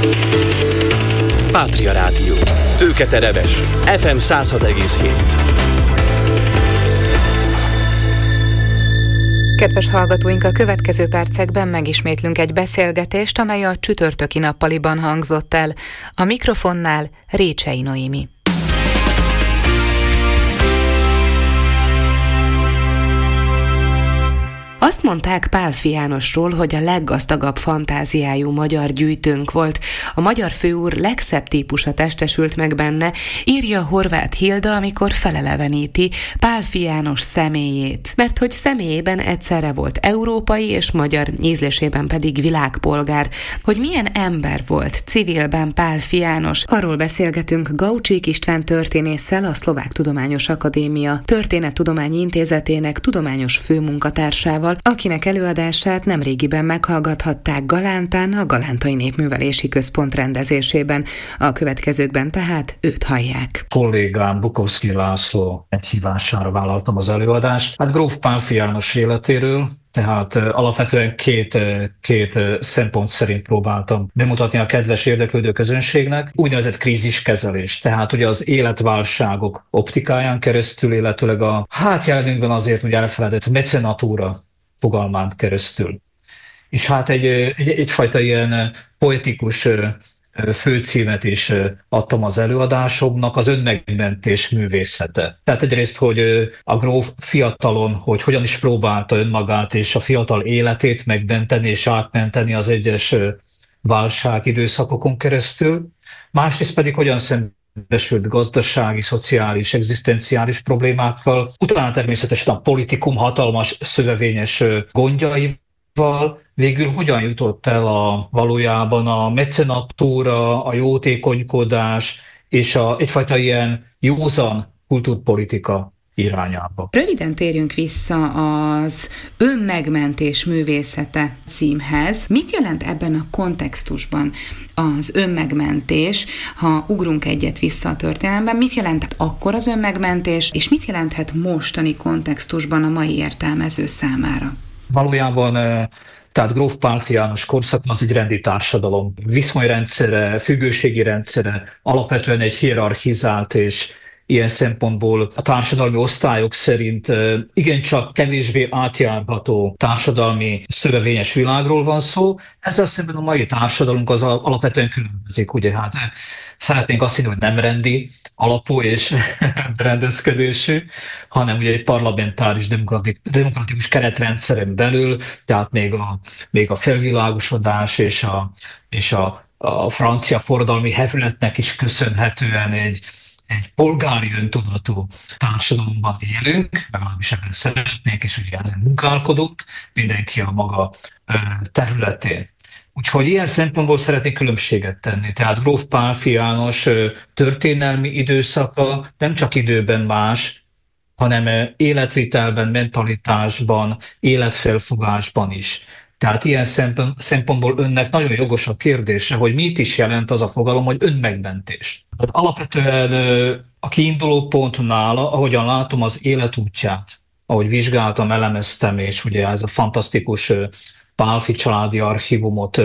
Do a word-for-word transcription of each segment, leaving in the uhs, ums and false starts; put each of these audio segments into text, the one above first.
Pátria Rádió. Főketereves. ef em száz hat egész hét. Kedves hallgatóink, a következő percekben megismétlünk egy beszélgetést, amely a csütörtöki nappaliban hangzott el. A mikrofonnál Récsei Noémi. Azt mondták Pálffy Jánosról, hogy a leggazdagabb fantáziájú magyar gyűjtőnk volt. A magyar főúr legszebb típusa testesült meg benne, írja Horváth Hilda, amikor feleleveníti Pálffy János személyét. Mert hogy személyében egyszerre volt európai és magyar, ízlésében pedig világpolgár. Hogy milyen ember volt civilben Pálffy János, arról beszélgetünk Gaucsik István történésszel, a Szlovák Tudományos Akadémia Történettudományi Intézetének tudományos főmunkatársával, akinek előadását nemrégiben meghallgathatták Galántán, a Galántai Népművelési Központ rendezésében. A következőkben tehát őt hallják. Kollégám Bukovszky László meghívására vállaltam az előadást. Hát gróf Pálffy János életéről, tehát alapvetően két, két szempont szerint próbáltam bemutatni a kedves érdeklődő közönségnek. Úgynevezett kríziskezelés, tehát ugye az életválságok optikáján keresztül, illetőleg a, hát jelenünkben azért ugye elfeledett mecenatúra fogalmán keresztül. És hát egy, egy, egyfajta ilyen poetikus főcímet is adtam az előadásomnak, az önmegmentés művészete. Tehát egyrészt, hogy a gróf fiatalon, hogy hogyan is próbálta önmagát és a fiatal életét megmenteni és átmenteni az egyes válságidőszakokon keresztül. Másrészt pedig hogyan szembesült gazdasági, szociális, egzisztenciális problémákkal, utána természetesen a politikum hatalmas szövevényes gondjaival, végül hogyan jutott el a, valójában a mecenatúra, a jótékonykodás és a, egyfajta ilyen józan kultúrpolitika irányába. Röviden térjünk vissza az önmegmentés művészete címhez. Mit jelent ebben a kontextusban az önmegmentés, ha ugrunk egyet vissza a történelemben, mit jelentett akkor az önmegmentés, és mit jelenthet mostani kontextusban a mai értelmező számára? Valójában tehát gróf Pálffy János korszak az egy rendi társadalom viszonyrendszere, függőségi rendszere, alapvetően egy hierarchizált és ilyen szempontból a társadalmi osztályok szerint igencsak kevésbé átjárható társadalmi szövevényes világról van szó. Ezzel szemben a mai társadalunk az alapvetően különbözik. Ugye hát szeretnénk azt hinni, hogy nem rendi alapú és berendezkedésű, hanem ugye egy parlamentáris demokratikus keretrendszeren belül, tehát még a, még a felvilágosodás és a, és a, a francia forradalmi hevületnek is köszönhetően egy egy polgári öntudatú társadalomban élünk, legalábbis ebben szeretnék, és ugye ezen munkálkodunk, mindenki a maga területén. Úgyhogy ilyen szempontból szeretnék különbséget tenni. Tehát gróf Pálffy János történelmi időszaka nem csak időben más, hanem életvitelben, mentalitásban, életfelfogásban is. Tehát ilyen szempontból önnek nagyon jogos a kérdése, hogy mit is jelent az a fogalom, hogy önmegmentés. Alapvetően a kiinduló pont nála, ahogyan látom az életútját, ahogy vizsgáltam, elemeztem, és ugye ez a fantasztikus Pálffy családi archívumot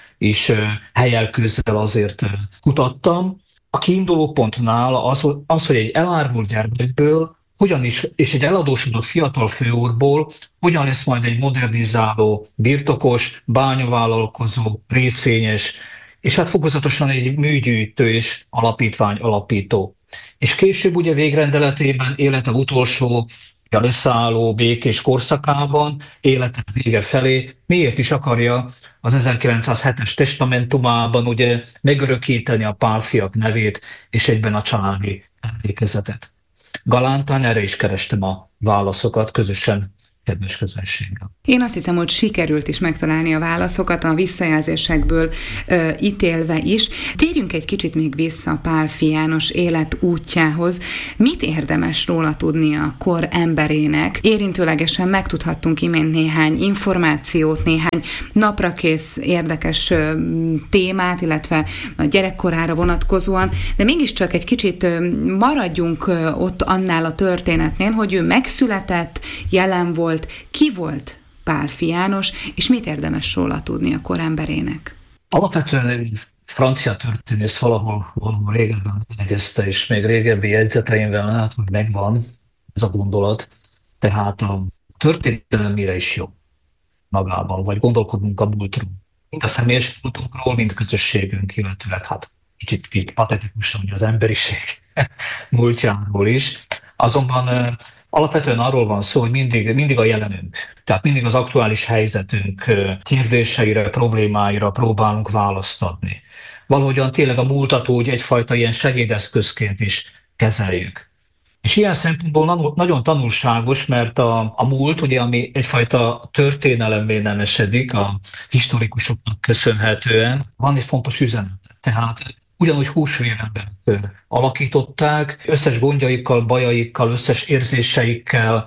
is helyel közzel azért kutattam. A kiinduló pont nála az, az hogy egy elárvult gyermekből hogyan is, és egy eladósodott fiatal főúrból hogyan lesz majd egy modernizáló, birtokos, bányavállalkozó, részvényes, és hát fokozatosan egy műgyűjtő és alapítvány alapító. És később ugye végrendeletében élete utolsó, a leszálló, békés korszakában, élete vége felé, miért is akarja az ezerkilencszázhetes testamentumában ugye megörökíteni a Pálffyak nevét, és egyben a családi emlékezetet. Galántán erre is kerestem a válaszokat közösen kedves közönséggel. Én azt hiszem, hogy sikerült is megtalálni a válaszokat a visszajelzésekből ö, ítélve is. Térjünk egy kicsit még vissza Pálffy János élet útjához. Mit érdemes róla tudni a kor emberének? Érintőlegesen megtudhattunk imént néhány információt, néhány naprakész érdekes ö, témát, illetve a gyerekkorára vonatkozóan, de mégiscsak egy kicsit ö, maradjunk ö, ott annál a történetnél, hogy ő megszületett, jelen volt. Ki volt Pálffy János, és mit érdemes róla tudni a kor emberének? Alapvetően francia történész valahol, valahol régebben jegyezte, és még régebbi jegyzeteimben lehet, hogy megvan ez a gondolat. Tehát a történelem mire is jó magában, vagy gondolkodunk a múltról. Mind a személyes múltunkról, mind a közösségünk, illetve hát kicsit, kicsit patetikusan, hogy az emberiség múltjáról is. Azonban alapvetően arról van szó, hogy mindig, mindig a jelenünk, tehát mindig az aktuális helyzetünk kérdéseire, problémáira próbálunk választ adni. Valahogyan tényleg a múltat úgy egyfajta ilyen segédeszközként is kezeljük. És ilyen szempontból nagyon tanulságos, mert a, a múlt, ugye, ami egyfajta történelemmé nemesedik a historikusoknak köszönhetően, van egy fontos üzenet. Tehát ugyanúgy húsvéremberek alakították, összes gondjaikkal, bajaikkal, összes érzéseikkel,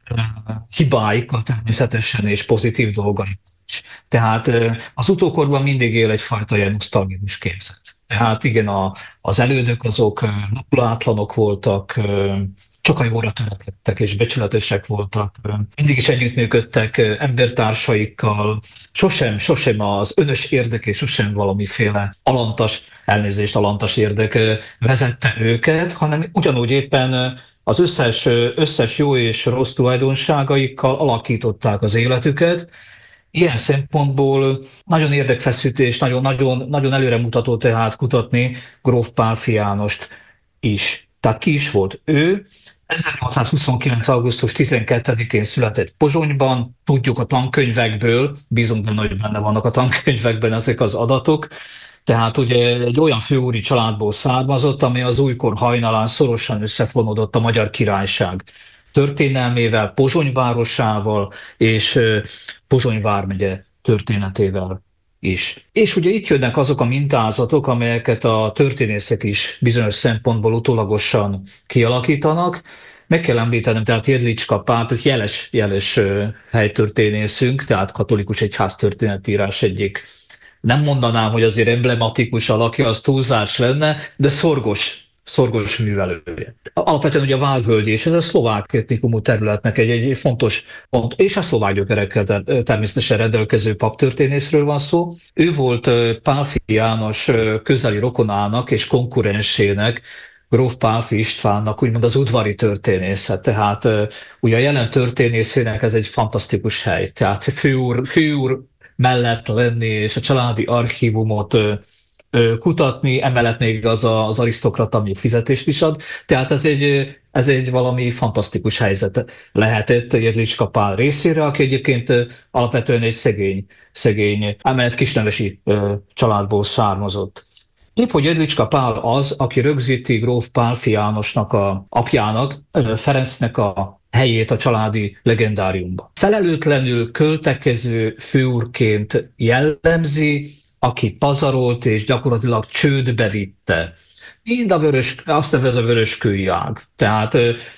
hibáikkal természetesen, és pozitív dolgaikkal is. Tehát az utókorban mindig él egyfajta ilyen nosztalgikus képzet. Tehát igen, a, az elődök azok nullátlanok voltak, csak a jóra törekedtek és becsületesek voltak, mindig is együttműködtek embertársaikkal, sosem, sosem az önös érdek és sosem valamiféle alantas, elnézést, alantas érdek vezette őket, hanem ugyanúgy éppen az összes, összes jó és rossz tulajdonságaikkal alakították az életüket. Ilyen szempontból nagyon érdekfeszítés, nagyon, nagyon, nagyon előremutató tehát kutatni Gróf Pálffy Jánost is. Tehát ki is volt ő? ezernyolcszázhuszonkilenc. augusztus tizenkettedikén született Pozsonyban, tudjuk a tankönyvekből, bízunk benne, hogy benne vannak a tankönyvekben ezek az adatok, tehát ugye egy olyan főúri családból származott, ami az újkor hajnalán szorosan összefonódott a Magyar Királyság történelmével, Pozsony városával és Pozsony vármegye történetével is. És ugye itt jönnek azok a mintázatok, amelyeket a történészek is bizonyos szempontból utólagosan kialakítanak. Meg kell említenem, tehát Jedlicska Pál, jeles, jeles helytörténészünk, tehát katolikus egyház történetírás egyik, nem mondanám, hogy azért emblematikus alakja, az túlzás lenne, de szorgos, szorgos művelője. Alapvetően ugye a Válvölgyi, és ez a szlovák etnikumú területnek egy, egy fontos pont, és a szlovák gyökerekkel természetesen rendelkező paptörténészről van szó. Ő volt Pálffy János közeli rokonának és konkurensének, Gróf Pálffy Istvánnak úgymond az udvari történésze. Tehát ugye a jelen történészének ez egy fantasztikus hely. Tehát főúr, főúr mellett lenni, és a családi archívumot kutatni, emellett még az a, az arisztokrata még fizetést is ad. Tehát ez egy, ez egy valami fantasztikus helyzet lehetett Jedlicska Pál részére, aki egyébként alapvetően egy szegény, szegény emellett kisnevesi családból származott. Épp hogy Jedlicska Pál az, aki rögzíti Gróf Pálffy Jánosnak a apjának, Ferencnek a helyét a családi legendáriumban. Felelőtlenül költekező főúrként jellemzi, aki pazarolt és gyakorlatilag csődbe vitte. Mind a vörös, azt nevez a vöröskői ág. Tehát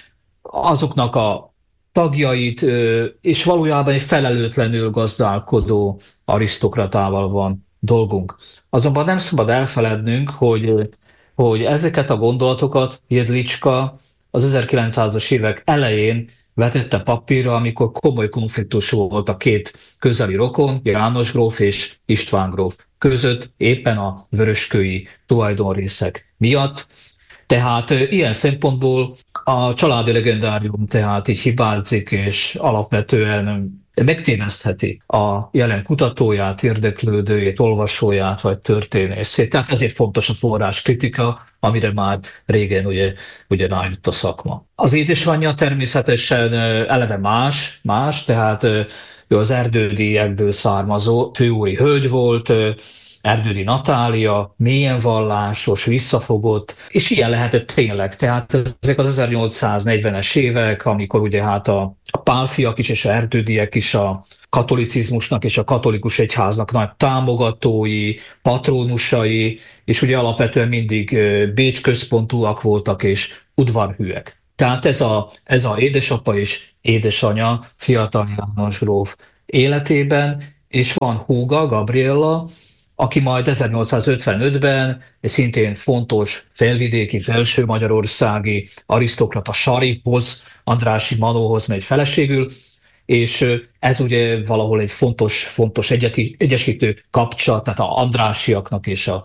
azoknak a tagjait, és valójában egy felelőtlenül gazdálkodó arisztokratával van dolgunk. Azonban nem szabad elfelednünk, hogy, hogy ezeket a gondolatokat Jedlicska az ezerkilencszázas évek elején vetette papírra, amikor komoly konfliktus volt a két közeli rokon, János gróf és István gróf között, éppen a vöröskői tulajdonrészek miatt. Tehát ilyen szempontból a családi legendárium tehát így hibázik, és alapvetően megtévesztheti a jelen kutatóját, érdeklődőjét, olvasóját vagy történészét. Tehát ezért fontos a forráskritika, amire már régen ugye, ugye rájött a szakma. Az édesanyja természetesen eleve más, más, tehát ő az erdődíekből származó főúri hölgy volt, Erdődy Natália, mélyen vallásos, visszafogott, és ilyen lehetett tényleg. Tehát ezek az ezernyolcszáznegyvenes évek, amikor ugye hát a, a Pálffyak is és a erdődiek is a katolicizmusnak és a katolikus egyháznak nagy támogatói, patrónusai, és ugye alapvetően mindig Bécs központúak voltak és udvarhűek. Tehát ez a, ez a édesapa és édesanya fiatal János gróf életében, és van húga, Gabriella, aki majd ezernyolcszázötvenötben egy szintén fontos felvidéki, felső magyarországi arisztokrata Sariphoz, Andrássy Manóhoz megy feleségül, és ez ugye valahol egy fontos, fontos egyeti, egyesítő kapcsolat, tehát a Andrássyak és a,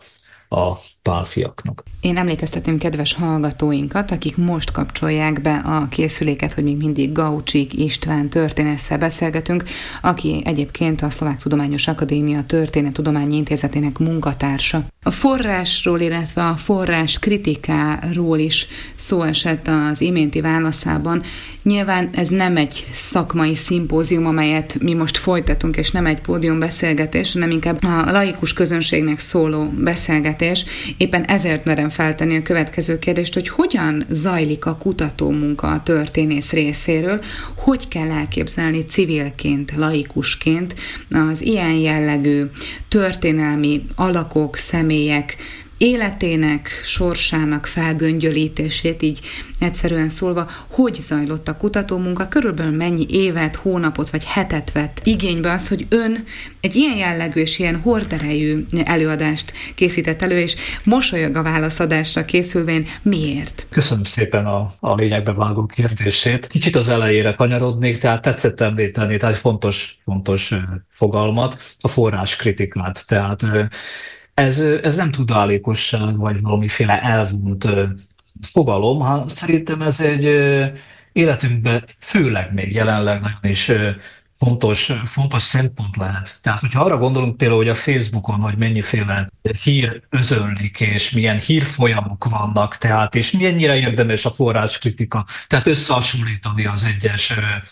a pálfiaknak. Én emlékeztetném kedves hallgatóinkat, akik most kapcsolják be a készüléket, hogy még mindig Gaucsik István történésszel beszélgetünk, aki egyébként a Szlovák Tudományos Akadémia Történettudományi Intézetének munkatársa. A forrásról, illetve a forrás kritikáról is szó esett az iménti válaszában. Nyilván ez nem egy szakmai szimpózium, amelyet mi most folytatunk, és nem egy pódiumbeszélgetés, hanem inkább a laikus közönségnek szóló beszélgetés. Éppen ezért merem feltenni a következő kérdést, hogy hogyan zajlik a kutatómunka a történész részéről, hogy kell elképzelni civilként, laikusként az ilyen jellegű történelmi alakok, személyek életének, sorsának felgöngyölítését, így egyszerűen szólva, hogy zajlott a kutatómunka, körülbelül mennyi évet, hónapot vagy hetet vett igénybe az, hogy ön egy ilyen jellegű és ilyen horderejű előadást készített elő, és mosolyog a válaszadásra készülvén. Miért? Köszönöm szépen a, a lényegbe vágó kérdését. Kicsit az elejére kanyarodnék, tehát tetszett említeni, tehát fontos, fontos fogalmat, a forráskritikát. Tehát Ez, ez nem tudálékosság, vagy valamiféle elvont fogalom, hanem szerintem ez egy életünkben, főleg még jelenleg nagyon is fontos, fontos szempont lehet. Tehát, hogyha arra gondolunk például, hogy a Facebookon, hogy mennyiféle hír özönlik, és milyen hírfolyamok vannak, tehát, és mennyire érdemes a forráskritika, tehát összehasonlítani az egyes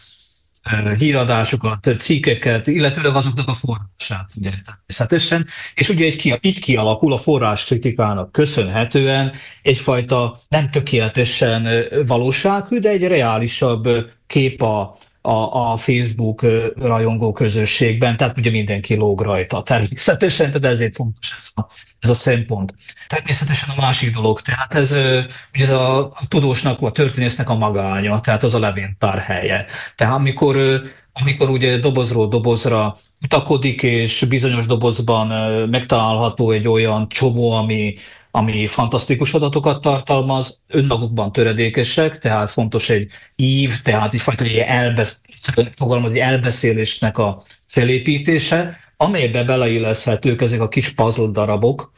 híradásokat, cikkeket, illetőleg azoknak a forrását, ugye, természetesen. És ugye így, így kialakul a forráskritikának köszönhetően egyfajta nem tökéletesen valósághű, de egy reálisabb kép a, a, a Facebook rajongó közösségben, tehát ugye mindenki lóg rajta természetesen, tehát ezért fontos ez a, ez a szempont. Természetesen a másik dolog, tehát ez, ugye ez a, a tudósnak, a történésznek a magánya, tehát az a levéntár helye. Tehát amikor, amikor ugye dobozról dobozra utakodik, és bizonyos dobozban megtalálható egy olyan csomó, ami, ami fantasztikus adatokat tartalmaz, önmagukban töredékesek, tehát fontos egy ív, tehát egyfajta egy elbesz, fogalmazni, elbeszélésnek a felépítése, amelybe beleilleszthetők ezek a kis puzzle darabok,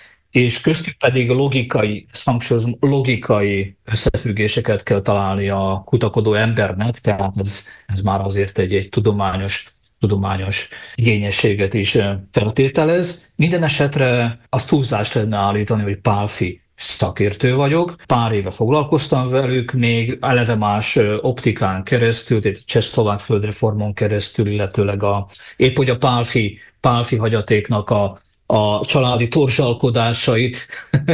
és köztük pedig logikai, ezt hangsúlyozom, logikai összefüggéseket kell találni a kutakodó embernek, tehát ez, ez már azért egy, egy tudományos, tudományos igényességet is feltételez. Minden esetre azt túlzást lenne állítani, hogy pálfi szakértő vagyok. Pár éve foglalkoztam velük, még eleve más optikán keresztül, tehát cseh-szlovák földreformon keresztül, illetőleg a, épp hogy a pálfi, pálfi hagyatéknak a, a családi torzsalkodásait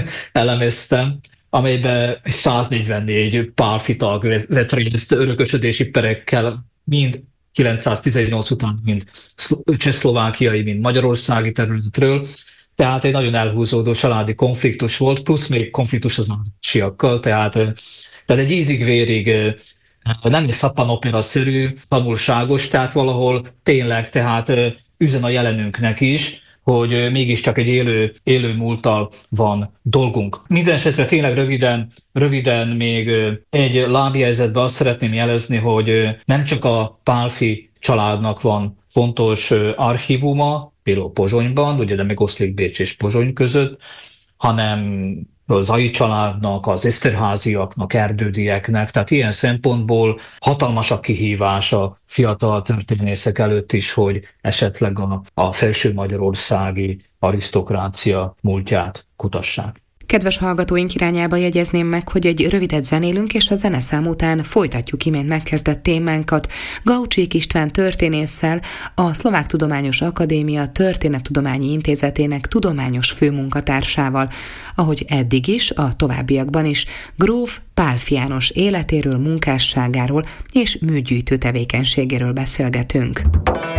elemeztem, amelyben száznegyvennégy pálfi tag vett részt örökösödési perekkel, mind kilencszáztizennyolc után, mind csehszlovákiai, mind magyarországi területről. Tehát egy nagyon elhúzódó családi konfliktus volt, plusz még konfliktus az andrássyakkal, tehát, tehát egy ízig-vérig nem egy szappanopera-szerű, tanulságos, tehát valahol tényleg tehát üzen a jelenünknek is, hogy mégiscsak egy élő, élő múlttal van dolgunk. Minden esetre tényleg röviden, röviden még egy lábjegyzetben azt szeretném jelezni, hogy nem csak a pálfi családnak van fontos archívuma, például Pozsonyban, ugye de meg oszlik Bécs és Pozsony között, hanem az Zay családnak, az Eszterháziaknak, Erdődieknek, tehát ilyen szempontból hatalmas a kihívás a fiatal történészek előtt is, hogy esetleg a, a felső magyarországi arisztokrácia múltját kutassák. Kedves hallgatóink irányába jegyezném meg, hogy egy rövidet zenélünk, és a zeneszám után folytatjuk imént megkezdett témánkat Gaucsik István történésszel, a Szlovák Tudományos Akadémia Történettudományi Intézetének tudományos főmunkatársával, ahogy eddig is, a továbbiakban is gróf Pálffy János életéről, munkásságáról és műgyűjtő tevékenységéről beszélgetünk.